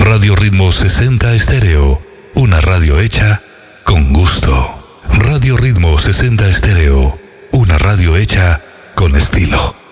Radio Ritmo 60 Estéreo, una radio hecha con gusto. Radio Ritmo 60 Estéreo, una radio hecha con estilo.